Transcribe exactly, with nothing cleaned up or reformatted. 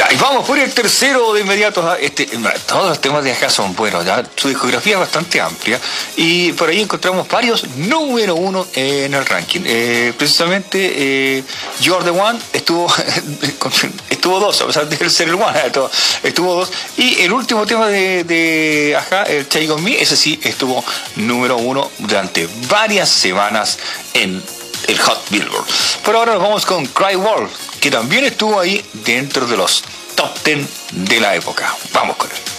Y vamos por el tercero de inmediato. Este, todos los temas de acá son buenos, ¿ya? Su discografía es bastante amplia y por ahí encontramos varios número uno en el ranking. Eh, precisamente eh, You're the One estuvo estuvo dos, a pesar de ser el One, estuvo dos. Y el último tema de, de Ajá, el Take On Me, ese sí estuvo número uno durante varias semanas en el Hot Billboard. Por ahora nos vamos con Cry Wolf, que también estuvo ahí dentro de los top ten de la época. Vamos con él.